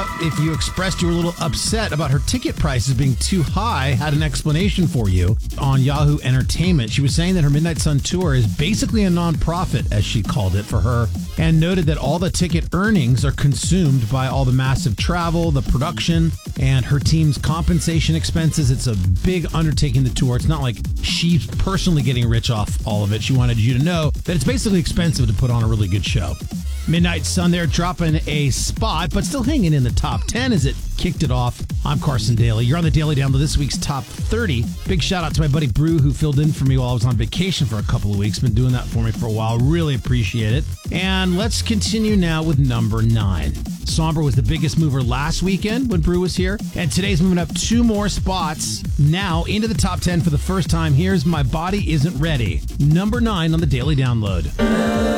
if you expressed you were a little upset about her ticket prices being too high, had an explanation for you on Yahoo Entertainment. She was saying that her Midnight Sun tour is basically a nonprofit, as she called it, for her, and noted that all the ticket earnings are consumed by all the massive travel, the production, and her team's compensation expenses. It's a big undertaking, the tour. It's not like she's personally getting rich off all of it. She wanted you to know that it's basically expensive to put on a really good show. Midnight Sun there dropping a spot, but still hanging in the top 10 as it kicked it off. I'm Carson Daly. You're on the Daily Download, this week's Top 30. Big shout out to my buddy Brew, who filled in for me while I was on vacation for a couple of weeks. Been doing that for me for a while. Really appreciate it. And let's continue now with number 9. Somber was the biggest mover last weekend when Brew was here, and today's moving up 2 more spots now into the top 10 for the first time. Here's My Body Isn't Ready, number 9 on the Daily Download.